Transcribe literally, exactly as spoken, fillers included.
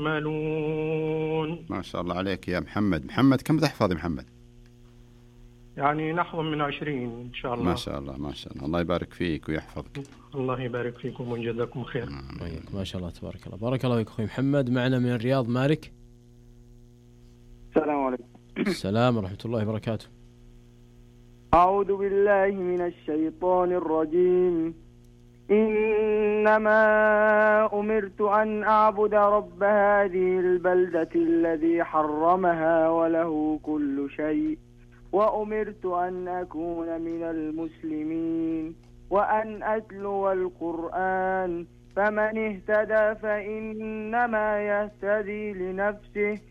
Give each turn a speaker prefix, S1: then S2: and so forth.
S1: تعملون.
S2: ما شاء الله عليك يا محمد. محمد كم تحفظ يا محمد؟
S1: يعني نحو من عشرين إن شاء الله.
S2: ما شاء الله ما شاء الله. الله يبارك فيك ويحفظك.
S1: الله يبارك فيكم وجزاكم خير.
S3: ما شاء الله تبارك الله. بارك الله فيك أخوي محمد. معنا من الرياض مالك.
S4: السلام عليكم.
S3: السلام ورحمة الله وبركاته.
S4: أعوذ بالله من الشيطان الرجيم. إنما أمرت أن أعبد رب هذه البلدة الذي حرمها وله كل شيء وأمرت أن أكون من المسلمين وأن أتلو القرآن فمن اهتدى فإنما يهتدي لنفسه